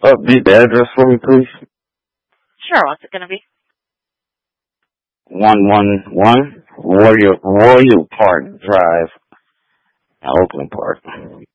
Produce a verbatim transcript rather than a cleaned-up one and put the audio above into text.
update the address for me, please? Sure, what's it going to be? one one one Royal, Royal Park Drive, Oakland Park.